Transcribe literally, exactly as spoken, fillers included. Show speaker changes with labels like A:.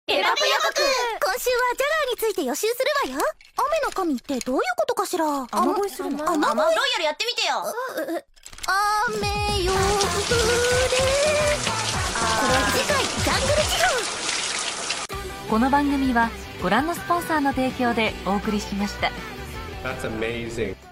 A: エラブ予告。今週はジャガーについて予習するわよ。雨の神ってどういうことかしら。
B: 雨乞いするの。
A: 雨乞い。
B: ロイヤルやってみてよ。
A: 雨よ降れ。次回ジャングル地方。
C: この番組はご覧のスポンサーの提供でお送りしました。
D: That's amazing.